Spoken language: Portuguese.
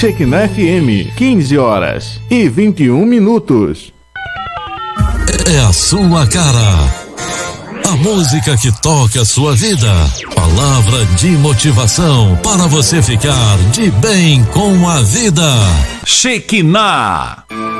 Shekinah FM, 15 horas e 21 minutos. É a sua cara. A música que toca a sua vida. Palavra de motivação para você ficar de bem com a vida. Shekinah.